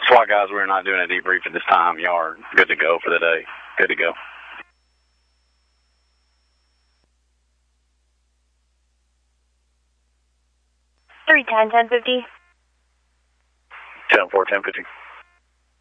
SWAT guys, we're not doing a debrief at this time. Y'all are good to go for the day. Good to go. 310, 1050. 10-4, 1050.